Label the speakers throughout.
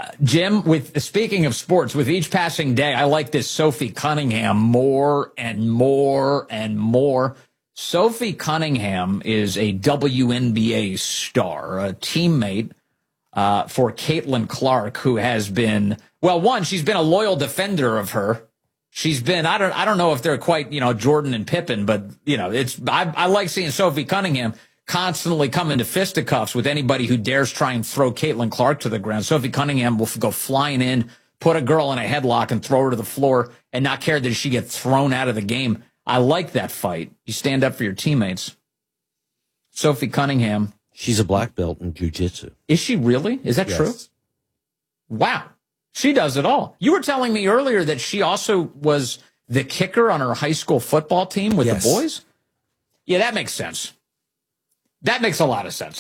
Speaker 1: Jim, speaking of sports, with each passing day, I like this Sophie Cunningham more and more and more. Sophie Cunningham is a WNBA star, a teammate for Caitlin Clark, who has been, well, one, she's been a loyal defender of her. She's been, I don't know if they're quite, Jordan and Pippen, but, I like seeing Sophie Cunningham constantly come into fisticuffs with anybody who dares try and throw Caitlin Clark to the ground. Sophie Cunningham will go flying in, put a girl in a headlock and throw her to the floor and not care that she gets thrown out of the game. I like that fight. You stand up for your teammates. Sophie Cunningham.
Speaker 2: She's a black belt in jiu-jitsu.
Speaker 1: Is she really? Is that true? Wow. She does it all. You were telling me earlier that she also was the kicker on her high school football team with the boys? Yeah, that makes sense. That makes a lot of sense.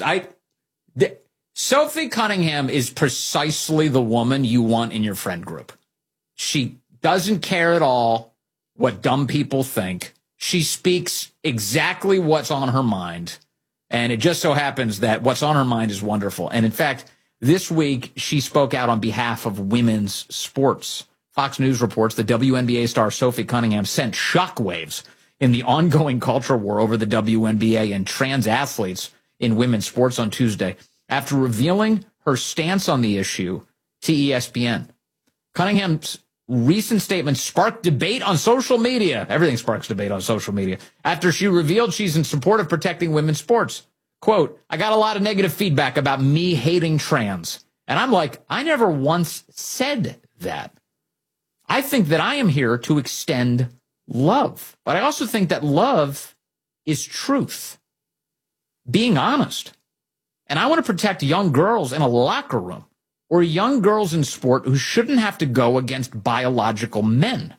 Speaker 1: Sophie Cunningham is precisely the woman you want in your friend group. She doesn't care at all what dumb people think. She speaks exactly what's on her mind. And it just so happens that what's on her mind is wonderful. And in fact, this week, she spoke out on behalf of women's sports. Fox News reports the WNBA star Sophie Cunningham sent shockwaves in the ongoing culture war over the WNBA and trans athletes in women's sports on Tuesday after revealing her stance on the issue to ESPN. Cunningham's recent statement sparked debate on social media. Everything sparks debate on social media. After she revealed she's in support of protecting women's sports. Quote, I got a lot of negative feedback about me hating trans. And I'm like, I never once said that. I think that I am here to extend love. But I also think that love is truth. Being honest. And I want to protect young girls in a locker room or young girls in sport who shouldn't have to go against biological men.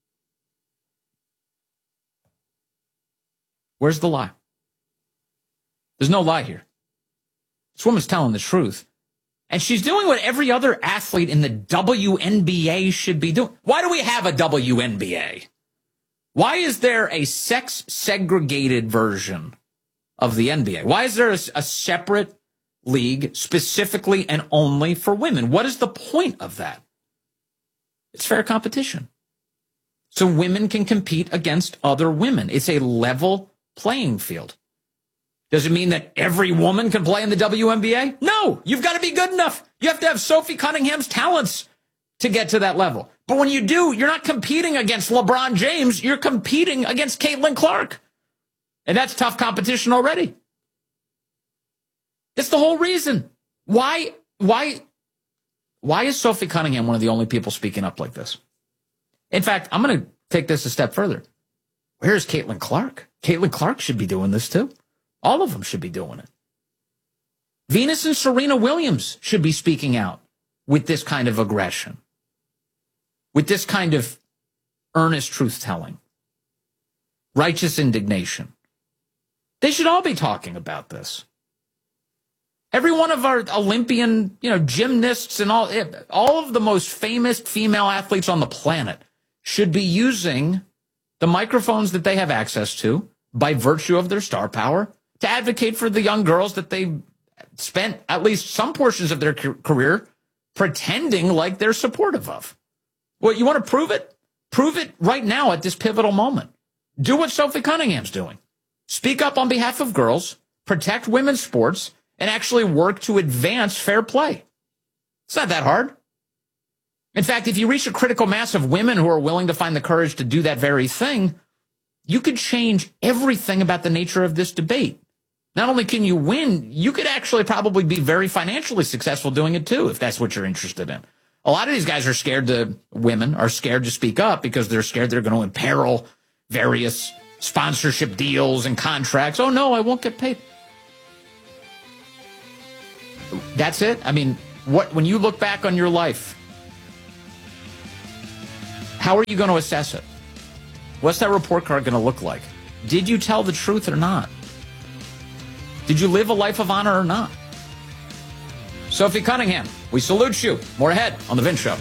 Speaker 1: Where's the lie? There's no lie here. This woman's telling the truth. And she's doing what every other athlete in the WNBA should be doing. Why do we have a WNBA? Why is there a sex-segregated version of the NBA? Why is there a separate league specifically and only for women? What is the point of that? It's fair competition. So women can compete against other women. It's a level playing field. Does it mean that every woman can play in the WNBA? No, you've got to be good enough. You have to have Sophie Cunningham's talents to get to that level. But when you do, you're not competing against LeBron James. You're competing against Caitlin Clark. And that's tough competition already. That's the whole reason. Why is Sophie Cunningham one of the only people speaking up like this? In fact, I'm going to take this a step further. Where's Caitlin Clark? Caitlin Clark should be doing this too. All of them should be doing it. Venus and Serena Williams should be speaking out with this kind of aggression, with this kind of earnest truth-telling, righteous indignation. They should all be talking about this. Every one of our Olympian, gymnasts and all of the most famous female athletes on the planet should be using the microphones that they have access to by virtue of their star power to advocate for the young girls that they spent at least some portions of their career pretending like they're supportive of. Well, you want to prove it? Prove it right now at this pivotal moment. Do what Sophie Cunningham's doing. Speak up on behalf of girls, protect women's sports, and actually work to advance fair play. It's not that hard. In fact, if you reach a critical mass of women who are willing to find the courage to do that very thing, you could change everything about the nature of this debate. Not only can you win, you could actually probably be very financially successful doing it too, if that's what you're interested in. A lot of these guys women are scared to speak up because they're scared they're going to imperil various sponsorship deals and contracts. Oh no, I won't get paid. That's it. I mean, when you look back on your life, how are you going to assess it? What's that report card going to look like? Did you tell the truth or not? Did you live a life of honor or not? Sophie Cunningham, we salute you. More ahead on The Vince Show.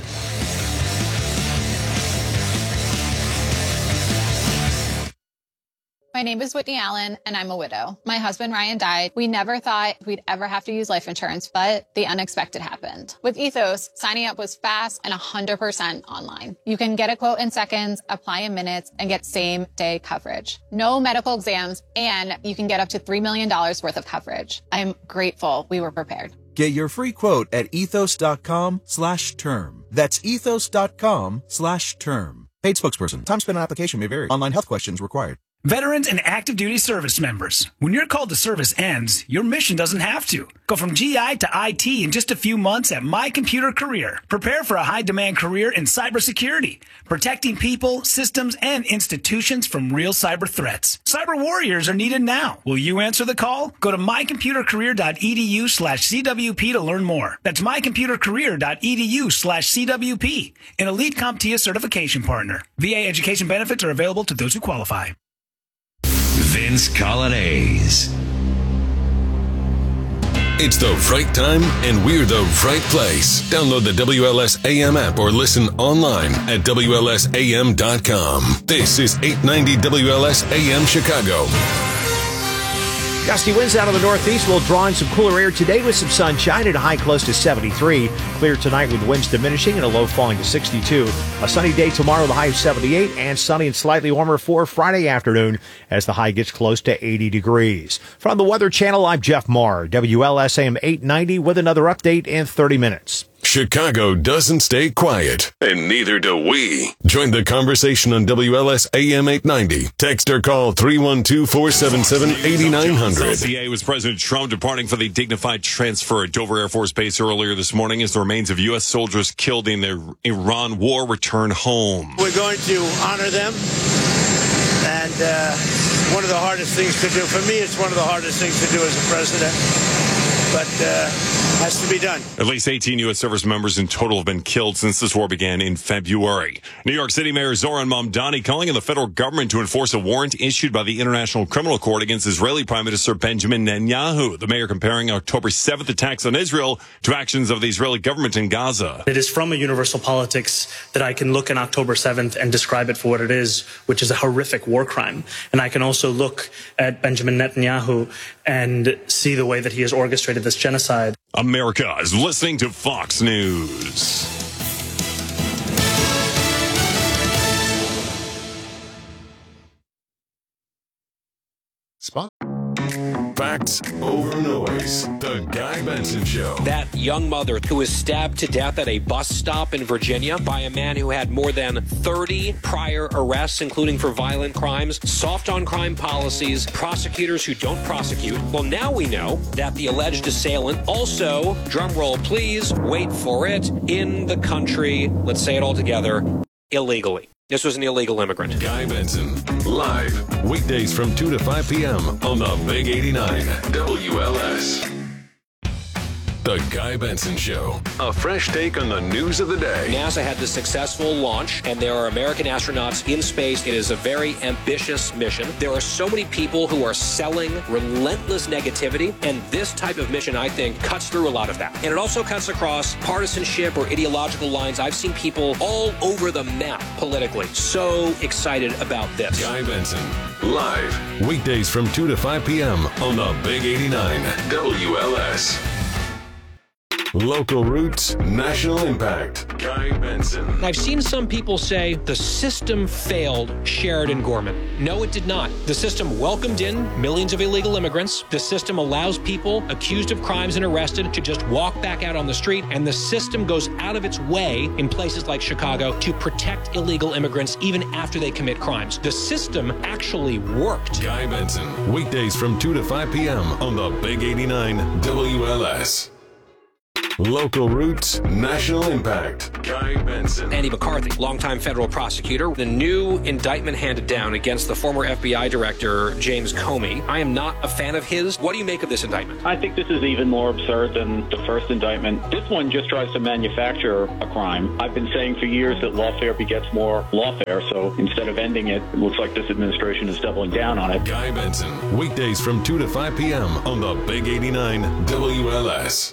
Speaker 3: My name is Whitney Allen, and I'm a widow. My husband, Ryan, died. We never thought we'd ever have to use life insurance, but the unexpected happened. With Ethos, signing up was fast and 100% online. You can get a quote in seconds, apply in minutes, and get same-day coverage. No medical exams, and you can get up to $3 million worth of coverage. I'm grateful we were prepared.
Speaker 4: Get your free quote at ethos.com/term. That's ethos.com/term. Paid spokesperson. Time spent on application may vary. Online health questions required.
Speaker 5: Veterans and active duty service members. When your call to service ends, your mission doesn't have to. Go from GI to IT in just a few months at My Computer Career. Prepare for a high-demand career in cybersecurity, protecting people, systems, and institutions from real cyber threats. Cyber warriors are needed now. Will you answer the call? Go to mycomputercareer.edu/CWP to learn more. That's mycomputercareer.edu/CWP, an elite CompTIA certification partner. VA education benefits are available to those who qualify.
Speaker 6: Vince Colonnese.
Speaker 7: It's the right time, and we're the right place. Download the WLS AM app or listen online at WLSAM.com. This is 890 WLS AM Chicago.
Speaker 8: Gusty winds out of the northeast will draw in some cooler air today with some sunshine at a high close to 73. Clear tonight with winds diminishing and a low falling to 62. A sunny day tomorrow, the high of 78, and sunny and slightly warmer for Friday afternoon as the high gets close to 80 degrees. From the Weather Channel, I'm Jeff Marr, WLSAM 890 with another update in 30 minutes.
Speaker 7: Chicago doesn't stay quiet, and neither do we. Join the conversation on WLS AM 890. Text or call 312-477-8900.
Speaker 9: LCA was President Trump departing for the dignified transfer at Dover Air Force Base earlier this morning as the remains of U.S. soldiers killed in the Iran war return home.
Speaker 10: We're going to honor them, and one of the hardest things to do. For me, it's one of the hardest things to do as a president, but has to be done.
Speaker 9: At least 18 U.S. service members in total have been killed since this war began in February. New York City Mayor Zoran Mamdani calling on the federal government to enforce a warrant issued by the International Criminal Court against Israeli Prime Minister Benjamin Netanyahu. The mayor comparing October 7th attacks on Israel to actions of the Israeli government in Gaza.
Speaker 11: It is from a universal politics that I can look on October 7th and describe it for what it is, which is a horrific war crime. And I can also look at Benjamin Netanyahu and see the way that he has orchestrated this genocide.
Speaker 9: America is listening to Fox News.
Speaker 7: Facts over noise. The Guy Benson Show.
Speaker 12: That young mother who was stabbed to death at a bus stop in Virginia by a man who had more than 30 prior arrests, including for violent crimes, soft on crime policies, prosecutors who don't prosecute. Well, now we know that the alleged assailant also, drumroll please, wait for it, in the country, let's say it all together, illegally. This was an illegal immigrant.
Speaker 7: Guy Benson, live, weekdays from 2 to 5 p.m. on the Big 89 WLS. The Guy Benson Show. A fresh take on the news of the day.
Speaker 12: NASA had the successful launch, and there are American astronauts in space. It is a very ambitious mission. There are so many people who are selling relentless negativity, and this type of mission, I think, cuts through a lot of that. And it also cuts across partisanship or ideological lines. I've seen people all over the map politically so excited about this.
Speaker 7: Guy Benson, live, weekdays from 2 to 5 p.m. on the Big 89 WLS. Local roots, national impact. Guy Benson.
Speaker 12: I've seen some people say the system failed Sheridan Gorman. No, it did not. The system welcomed in millions of illegal immigrants. The system allows people accused of crimes and arrested to just walk back out on the street. And the system goes out of its way in places like Chicago to protect illegal immigrants even after they commit crimes. The system actually worked.
Speaker 7: Guy Benson. Weekdays from 2 to 5 p.m. on the Big 89 WLS. Local roots, national impact. Guy Benson.
Speaker 12: Andy McCarthy, longtime federal prosecutor. The new indictment handed down against the former FBI director, James Comey. I am not a fan of his. What do you make of this indictment?
Speaker 13: I think this is even more absurd than the first indictment. This one just tries to manufacture a crime. I've been saying for years that lawfare begets more lawfare, so instead of ending it, it looks like this administration is doubling down on it.
Speaker 7: Guy Benson, weekdays from 2 to 5 p.m. on the Big 89 WLS.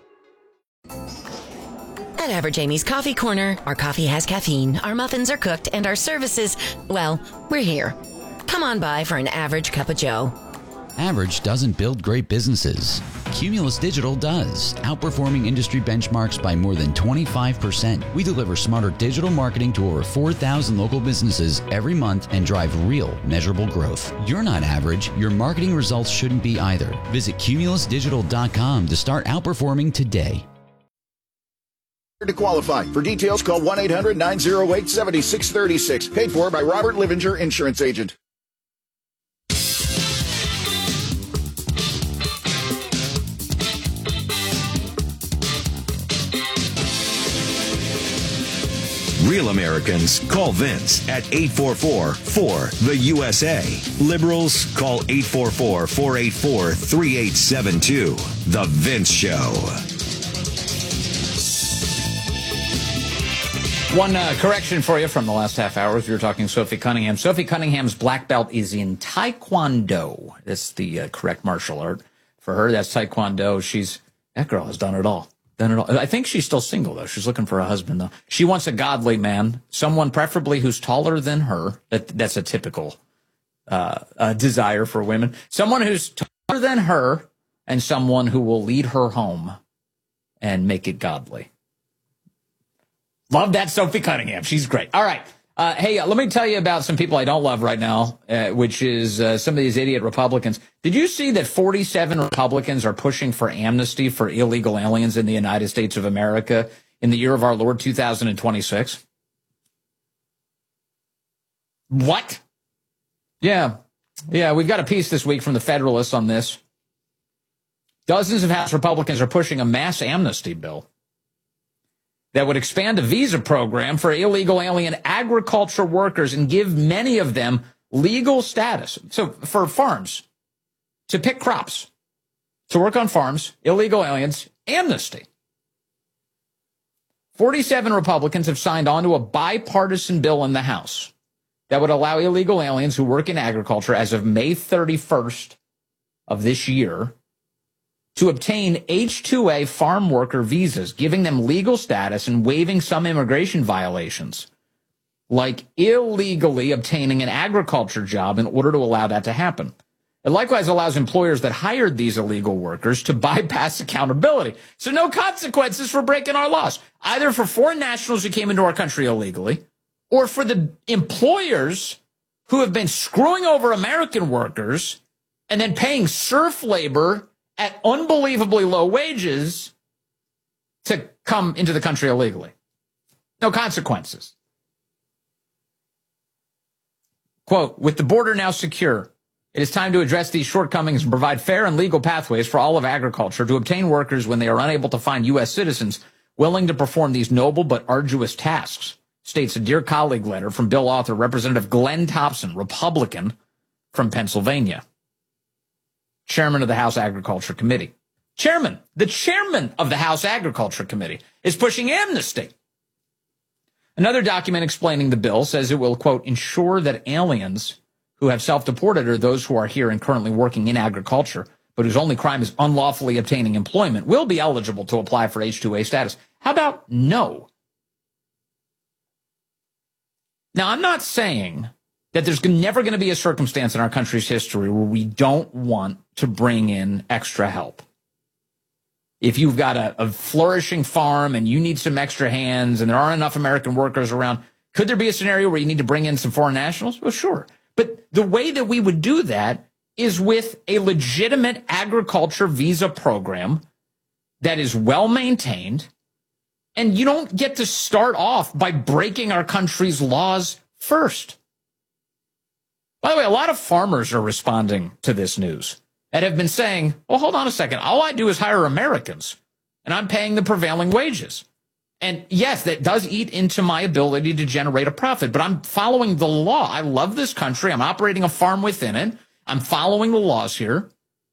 Speaker 14: At Average Amy's Coffee Corner, our coffee has caffeine, our muffins are cooked, and our services, well, we're here. Come on by for an average cup of joe.
Speaker 15: Average doesn't build great businesses. Cumulus Digital does, outperforming industry benchmarks by more than 25%. We deliver smarter digital marketing to over 4,000 local businesses every month and drive real, measurable growth. You're not average. Your marketing results shouldn't be either. Visit cumulusdigital.com to start outperforming today.
Speaker 16: To qualify. For details, call 1-800-908-7636. Paid for by Robert Livinger, Insurance Agent.
Speaker 6: Real Americans call Vince at 844-4-THE-USA. Liberals call 844-484-3872. The Vince Show.
Speaker 1: One correction for you from the last half hour as we were talking Sophie Cunningham. Sophie Cunningham's black belt is in Taekwondo. That's the correct martial art for her. That's Taekwondo. That girl has done it all. I think she's still single, though. She's looking for a husband, though. She wants a godly man, someone preferably who's taller than her. That's a typical desire for women. Someone who's taller than her and someone who will lead her home and make it godly. Love that Sophie Cunningham. She's great. All right. Hey, let me tell you about some people I don't love right now, which is some of these idiot Republicans. Did you see that 47 Republicans are pushing for amnesty for illegal aliens in the United States of America in the year of our Lord 2026? What? Yeah, we've got a piece this week from the Federalist on this. Dozens of House Republicans are pushing a mass amnesty bill that would expand a visa program for illegal alien agriculture workers and give many of them legal status. So for farms, to pick crops, to work on farms, illegal aliens, amnesty. 47 Republicans have signed on to a bipartisan bill in the House that would allow illegal aliens who work in agriculture as of May 31st of this year to obtain H-2A farm worker visas, giving them legal status and waiving some immigration violations, like illegally obtaining an agriculture job in order to allow that to happen. It likewise allows employers that hired these illegal workers to bypass accountability. So no consequences for breaking our laws, either for foreign nationals who came into our country illegally or for the employers who have been screwing over American workers and then paying serf labor at unbelievably low wages to come into the country illegally. No consequences. Quote, with the border now secure, it is time to address these shortcomings and provide fair and legal pathways for all of agriculture to obtain workers when they are unable to find U.S. citizens willing to perform these noble but arduous tasks, states a Dear Colleague letter from bill author Representative Glenn Thompson, Republican from Pennsylvania. Chairman of the House Agriculture Committee. The chairman of the House Agriculture Committee is pushing amnesty. Another document explaining the bill says it will, quote, ensure that aliens who have self-deported or those who are here and currently working in agriculture, but whose only crime is unlawfully obtaining employment, will be eligible to apply for H-2A status. How about no? Now, I'm not saying that there's never going to be a circumstance in our country's history where we don't want to bring in extra help. If you've got a flourishing farm and you need some extra hands and there aren't enough American workers around, could there be a scenario where you need to bring in some foreign nationals? Well, sure. But the way that we would do that is with a legitimate agriculture visa program that is well maintained. And you don't get to start off by breaking our country's laws first. By the way, a lot of farmers are responding to this news and have been saying, well, hold on a second. All I do is hire Americans, and I'm paying the prevailing wages. And yes, that does eat into my ability to generate a profit, but I'm following the law. I love this country. I'm operating a farm within it. I'm following the laws here.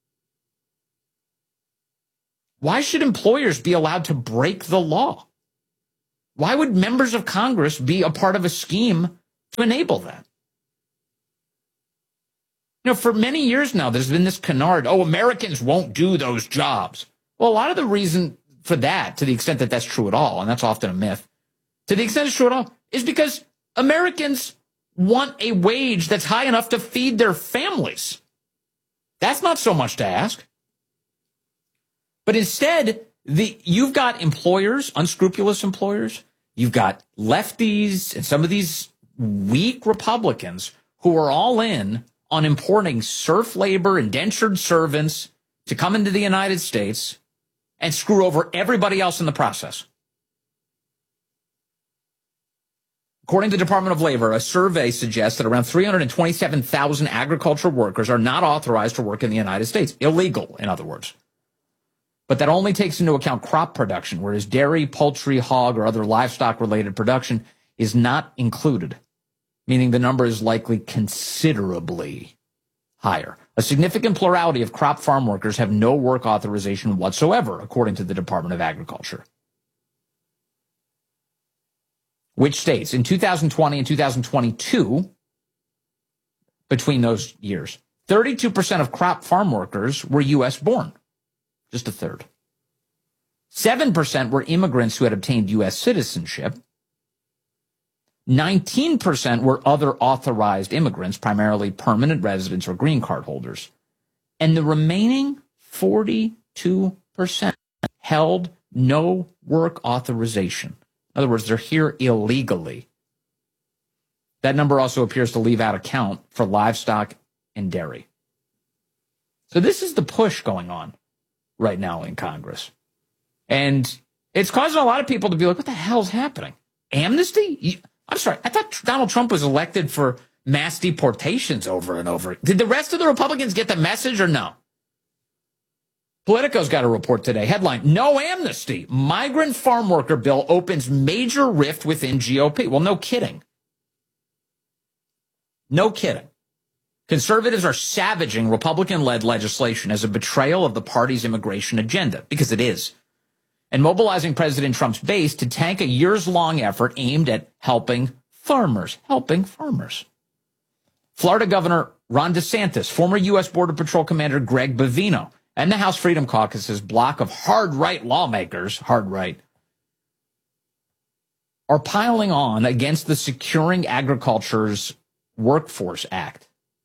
Speaker 1: Why should employers be allowed to break the law? Why would members of Congress be a part of a scheme to enable that? You know, for many years now, there's been this canard, Americans won't do those jobs. Well, a lot of the reason for that, to the extent that that's true at all, and that's often a myth, to the extent it's true at all, is because Americans want a wage that's high enough to feed their families. That's not so much to ask. But instead, you've got employers, unscrupulous employers. You've got lefties and some of these weak Republicans who are all in on importing serf labor, indentured servants to come into the United States and screw over everybody else in the process. According to the Department of Labor, a survey suggests that around 327,000 agricultural workers are not authorized to work in the United States. Illegal, in other words. But that only takes into account crop production, whereas dairy, poultry, hog, or other livestock-related production is not included, meaning the number is likely considerably higher. A significant plurality of crop farm workers have no work authorization whatsoever, according to the Department of Agriculture. Which states, in 2020 and 2022, between those years, 32% of crop farm workers were U.S. born. Just a third. 7% were immigrants who had obtained U.S. citizenship. 19% were other authorized immigrants, primarily permanent residents or green card holders. And the remaining 42% held no work authorization. In other words, they're here illegally. That number also appears to leave out account for livestock and dairy. So this is the push going on right now in Congress. And it's causing a lot of people to be like, what the hell's happening? Amnesty? I'm sorry, I thought Donald Trump was elected for mass deportations over and over. Did the rest of the Republicans get the message or no? Politico's got a report today. Headline, no amnesty. Migrant farm worker bill opens major rift within GOP. Well, no kidding. No kidding. Conservatives are savaging Republican-led legislation as a betrayal of the party's immigration agenda, because it is, and mobilizing President Trump's base to tank a years-long effort aimed at helping farmers. Florida Governor Ron DeSantis, former U.S. Border Patrol Commander Greg Bovino, and the House Freedom Caucus's block of hard-right lawmakers, are piling on against the Securing Agriculture's Workforce Act.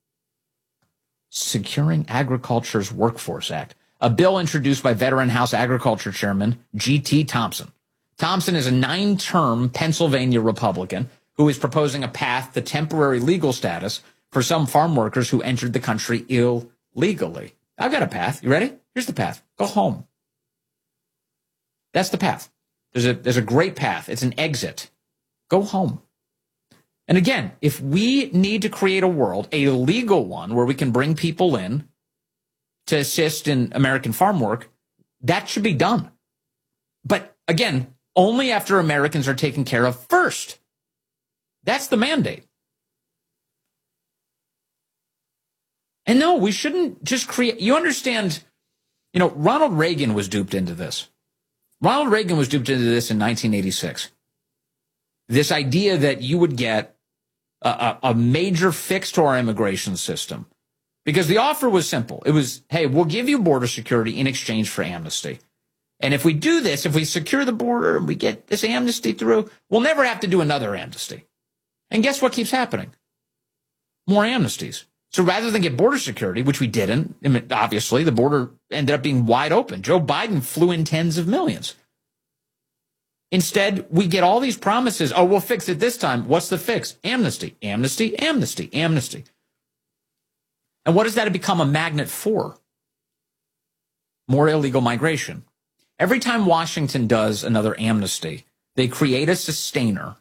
Speaker 1: Securing Agriculture's Workforce Act, a bill introduced by veteran House Agriculture Chairman G.T. Thompson. Thompson is a 9-term Pennsylvania Republican who is proposing a path to temporary legal status for some farm workers who entered the country illegally. I've got a path. You ready? Here's the path. Go home. That's the path. There's a great path. It's an exit. Go home. And again, if we need to create a world, a legal one, where we can bring people in to assist in American farm work, that should be done. But again, only after Americans are taken care of first. That's the mandate. And no, we shouldn't just create, you understand, Ronald Reagan was duped into this. Ronald Reagan was duped into this in 1986. This idea that you would get a major fix to our immigration system. Because the offer was simple. It was, hey, we'll give you border security in exchange for amnesty. And if we do this, if we secure the border and we get this amnesty through, we'll never have to do another amnesty. And guess what keeps happening? More amnesties. So rather than get border security, which we didn't, obviously, the border ended up being wide open. Joe Biden flew in tens of millions. Instead, we get all these promises. Oh, we'll fix it this time. What's the fix? Amnesty, amnesty, amnesty, amnesty. And what does that become a magnet for? More illegal migration. Every time Washington does another amnesty, they create a sustainer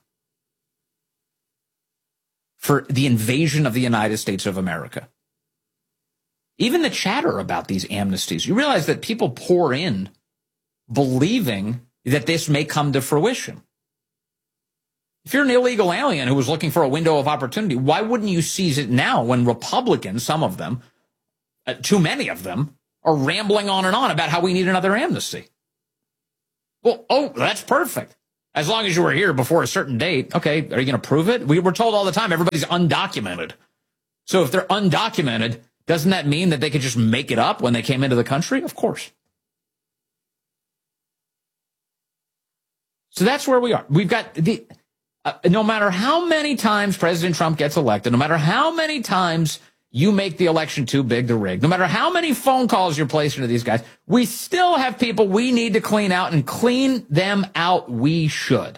Speaker 1: for the invasion of the United States of America. Even the chatter about these amnesties, you realize that people pour in believing that this may come to fruition. If you're an illegal alien who was looking for a window of opportunity, why wouldn't you seize it now when Republicans, some of them, too many of them, are rambling on and on about how we need another amnesty? Well, that's perfect. As long as you were here before a certain date. Okay, are you going to prove it? We were told all the time everybody's undocumented. So if they're undocumented, doesn't that mean that they could just make it up when they came into the country? Of course. So that's where we are. We've got No matter how many times President Trump gets elected, no matter how many times you make the election too big to rig, no matter how many phone calls you're placing to these guys, we still have people we need to clean out, and clean them out we should.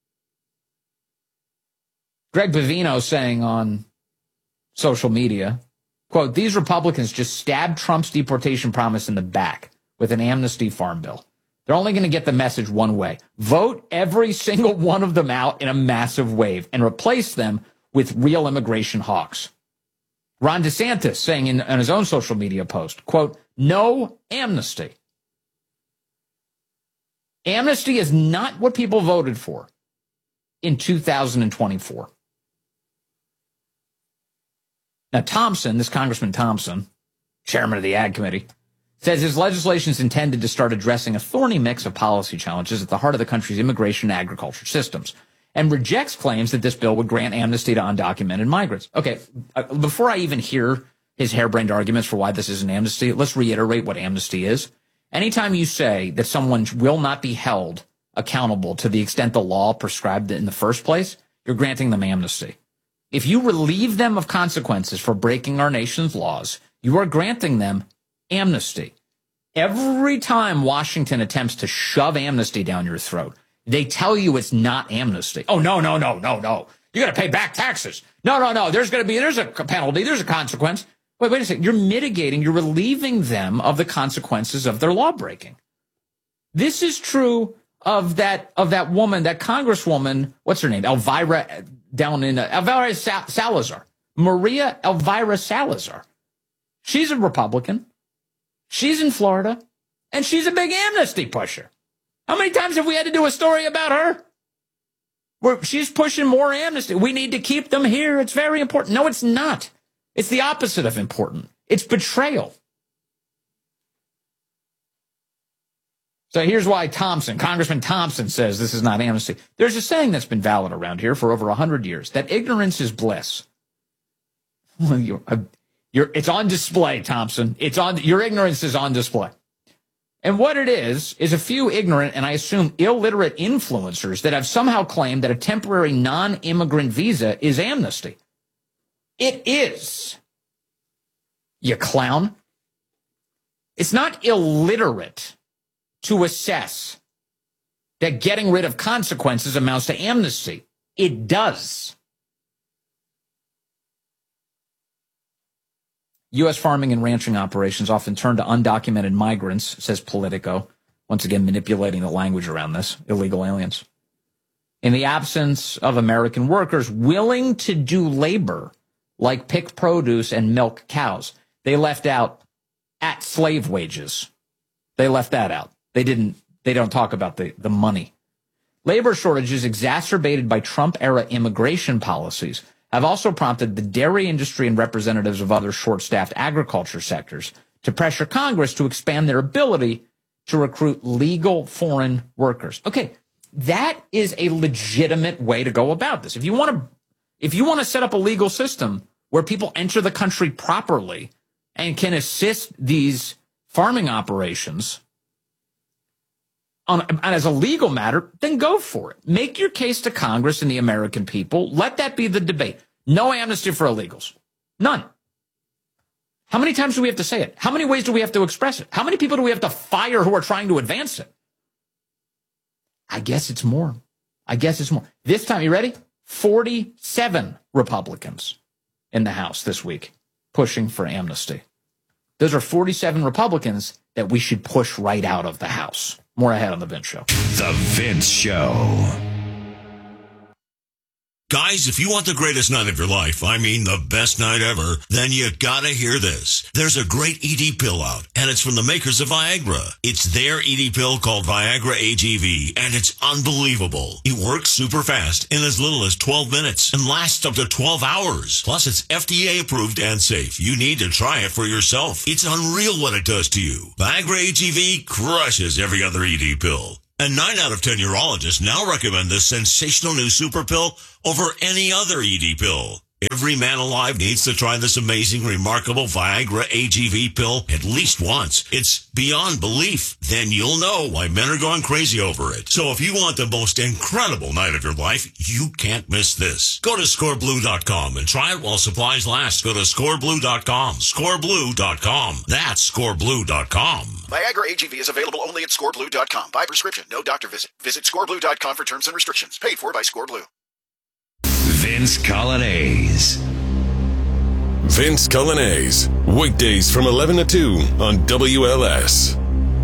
Speaker 1: Greg Bavino saying on social media, quote, these Republicans just stabbed Trump's deportation promise in the back with an amnesty farm bill. They're only going to get the message one way. Vote every single one of them out in a massive wave and replace them with real immigration hawks. Ron DeSantis saying in his own social media post, quote, no amnesty. Amnesty is not what people voted for in 2024. Now, Thompson, this Congressman Thompson, chairman of the Ag Committee, says his legislation is intended to start addressing a thorny mix of policy challenges at the heart of the country's immigration and agriculture systems, and rejects claims that this bill would grant amnesty to undocumented migrants. Okay, before I even hear his harebrained arguments for why this is an amnesty, let's reiterate what amnesty is. Anytime you say that someone will not be held accountable to the extent the law prescribed it in the first place, you're granting them amnesty. If you relieve them of consequences for breaking our nation's laws, you are granting them amnesty. Every time Washington attempts to shove amnesty down your throat, they tell you it's not amnesty. Oh, no. You got to pay back taxes. No. There's a penalty. There's a consequence. Wait a second. You're mitigating. You're relieving them of the consequences of their law breaking. This is true of that woman, that Congresswoman. What's her name? Elvira Salazar. Maria Elvira Salazar. She's a Republican. She's in Florida, and she's a big amnesty pusher. How many times have we had to do a story about her? Where she's pushing more amnesty. We need to keep them here. It's very important. No, it's not. It's the opposite of important. It's betrayal. So here's why Congressman Thompson says this is not amnesty. There's a saying that's been valid around here for over 100 years, that ignorance is bliss. It's on display, Thompson. Your ignorance is on display. And what it is a few ignorant and I assume illiterate influencers that have somehow claimed that a temporary non-immigrant visa is amnesty. It is. You clown. It's not illiterate to assess that getting rid of consequences amounts to amnesty. It does. U.S. farming and ranching operations often turn to undocumented migrants, says Politico, once again manipulating the language around this, illegal aliens. In the absence of American workers willing to do labor like pick produce and milk cows, they left out at slave wages. They left that out. They don't talk about the money. Labor shortages exacerbated by Trump-era immigration policies have also prompted the dairy industry and representatives of other short-staffed agriculture sectors to pressure Congress to expand their ability to recruit legal foreign workers. Okay, that is a legitimate way to go about this. If you want to set up a legal system where people enter the country properly and can assist these farming operations as a legal matter, then go for it. Make your case to Congress and the American people. Let that be the debate. No amnesty for illegals. None. How many times do we have to say it? How many ways do we have to express it? How many people do we have to fire who are trying to advance it? I guess it's more. This time, you ready? 47 Republicans in the House this week pushing for amnesty. Those are 47 Republicans that we should push right out of the House. More ahead on The Vince Show.
Speaker 6: The Vince Show.
Speaker 17: Guys, if you want the greatest night of your life, I mean the best night ever, then you gotta hear this. There's a great ED pill out, and it's from the makers of Viagra. It's their ED pill called Viagra AGV, and it's unbelievable. It works super fast in as little as 12 minutes and lasts up to 12 hours. Plus, it's FDA approved and safe. You need to try it for yourself. It's unreal what it does to you. Viagra AGV crushes every other ED pill. And 9 out of 10 urologists now recommend this sensational new super pill over any other ED pill. Every man alive needs to try this amazing, remarkable Viagra AGV pill at least once. It's beyond belief. Then you'll know why men are going crazy over it. So if you want the most incredible night of your life, you can't miss this. Go to scoreblue.com and try it while supplies last. Go to scoreblue.com. Scoreblue.com. That's scoreblue.com.
Speaker 16: Viagra AGV is available only at scoreblue.com. By prescription, no doctor visit. Visit scoreblue.com for terms and restrictions. Paid for by ScoreBlue.
Speaker 6: Vince Colonnese.
Speaker 7: Vince Colonnese, weekdays from 11 to 2 on WLS.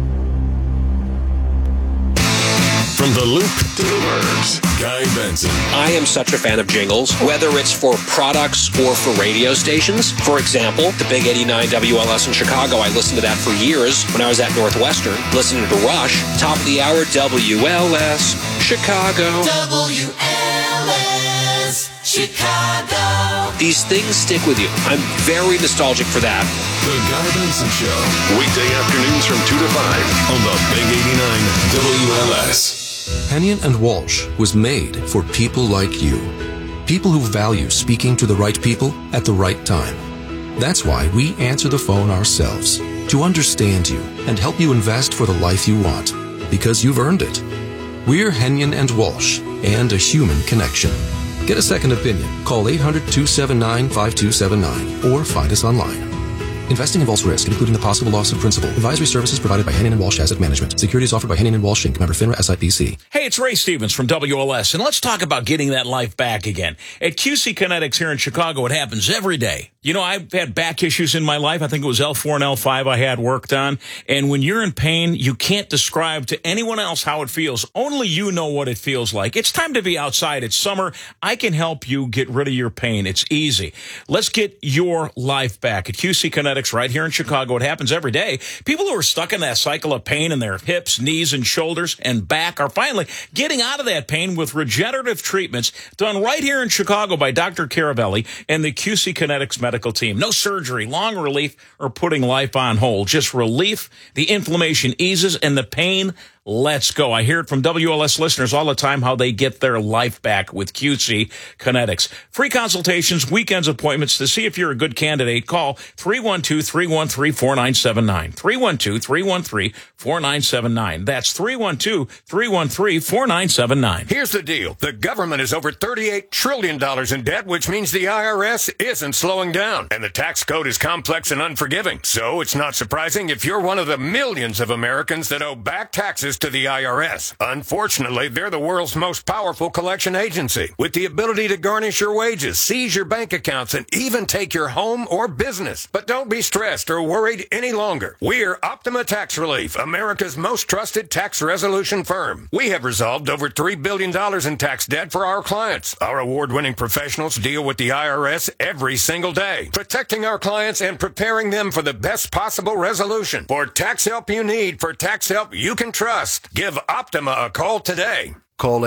Speaker 7: From the loop to the verbs, Guy Benson.
Speaker 12: I am such a fan of jingles, whether it's for products or for radio stations. For example, the Big 89 WLS in Chicago, I listened to that for years when I was at Northwestern, listening to Rush. Top of the hour, WLS, Chicago.
Speaker 18: WLS, Chicago.
Speaker 12: These things stick with you. I'm very nostalgic for that.
Speaker 7: The Guy Benson Show, weekday afternoons from 2 to 5 on the Big 89 WLS.
Speaker 19: Hennion and Walsh was made for people like you. People who value speaking to the right people at the right time. That's why we answer the phone ourselves, to understand you and help you invest for the life you want, because you've earned it. We're Hennion and Walsh, and a human connection. Get a second opinion. Call 800-279-5279 or find us online. Investing involves risk, including the possible loss of principal. Advisory services provided by Hennion & Walsh Asset Management. Securities offered by Hennion & Walsh Inc. Member FINRA SIPC.
Speaker 20: Hey, it's Ray Stevens from WLS, and let's talk about getting that life back again. At QC Kinetics here in Chicago, it happens every day. You know, I've had back issues in my life. I think it was L4 and L5 I had worked on. And when you're in pain, you can't describe to anyone else how it feels. Only you know what it feels like. It's time to be outside. It's summer. I can help you get rid of your pain. It's easy. Let's get your life back at QC Kinetics right here in Chicago. It happens every day. People who are stuck in that cycle of pain in their hips, knees, and shoulders and back are finally getting out of that pain with regenerative treatments done right here in Chicago by Dr. Caravelli and the QC Kinetics medical team. No surgery, long relief, or putting life on hold. Just relief. The inflammation eases and the pain lets go. I hear it from WLS listeners all the time how they get their life back with QC Kinetics. Free consultations, weekends appointments. To see if you're a good candidate, call 312-313-4979. 312-313-4979. That's 312-313-4979.
Speaker 21: Here's the deal. The government is over $38 trillion in debt, which means the IRS isn't slowing down. And the tax code is complex and unforgiving. So it's not surprising if you're one of the millions of Americans that owe back taxes to the IRS. Unfortunately, they're the world's most powerful collection agency, with the ability to garnish your wages, seize your bank accounts, and even take your home or business. But don't be stressed or worried any longer. We're Optima Tax Relief, America's most trusted tax resolution firm. We have resolved over $3 billion in tax debt for our clients. Our award-winning professionals deal with the IRS every single day, protecting our clients and preparing them for the best possible resolution. For tax help you need, for tax help you can trust, give Optima a call today.
Speaker 19: Call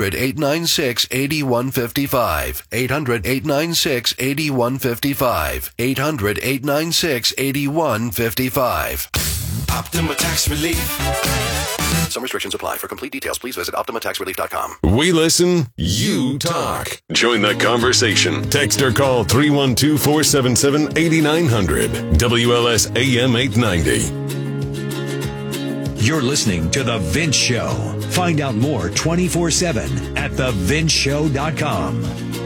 Speaker 19: 800-896-8155. 800-896-8155. 800-896-8155.
Speaker 21: Optima Tax Relief.
Speaker 16: Some restrictions apply. For complete details, please visit OptimaTaxRelief.com.
Speaker 7: We listen, you talk. Join the conversation. Text or call 312-477-8900. WLS AM 890.
Speaker 6: You're listening to The Vince Show. Find out more 24/7 at thevinceshow.com.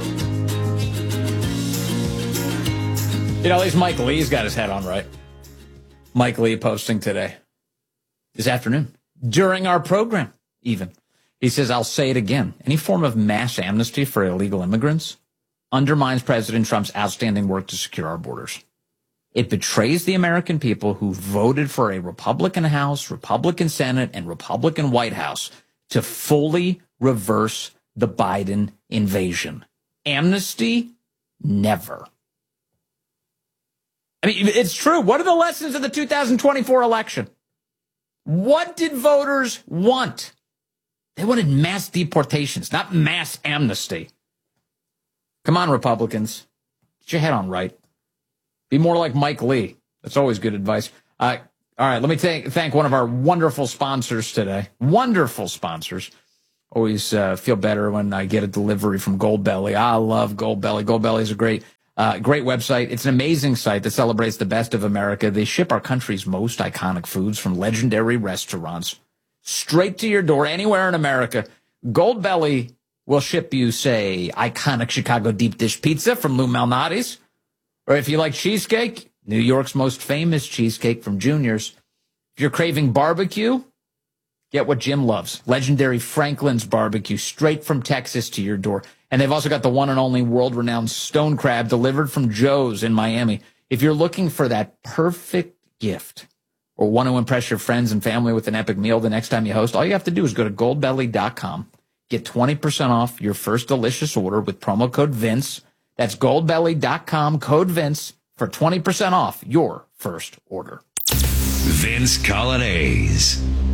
Speaker 1: You know, at least Mike Lee's got his head on right. Mike Lee posting today, this afternoon, during our program, even. He says, I'll say it again. Any form of mass amnesty for illegal immigrants undermines President Trump's outstanding work to secure our borders. It betrays the American people who voted for a Republican House, Republican Senate, and Republican White House to fully reverse the Biden invasion. Amnesty? Never. I mean, it's true. What are the lessons of the 2024 election? What did voters want? They wanted mass deportations, not mass amnesty. Come on, Republicans. Get your head on right. Be more like Mike Lee. That's always good advice. All right, let me thank one of our wonderful sponsors today. Wonderful sponsors. Always feel better when I get a delivery from Goldbelly. I love Goldbelly. Goldbelly is a great website. It's an amazing site that celebrates the best of America. They ship our country's most iconic foods from legendary restaurants straight to your door anywhere in America. Goldbelly will ship you, say, iconic Chicago deep dish pizza from Lou Malnati's. Or if you like cheesecake, New York's most famous cheesecake from Junior's. If you're craving barbecue, get what Jim loves. Legendary Franklin's barbecue straight from Texas to your door. And they've also got the one and only world-renowned stone crab delivered from Joe's in Miami. If you're looking for that perfect gift or want to impress your friends and family with an epic meal the next time you host, all you have to do is go to goldbelly.com. Get 20% off your first delicious order with promo code Vince. That's goldbelly.com, code Vince, for 20% off your first order.
Speaker 6: Vince Coglianese.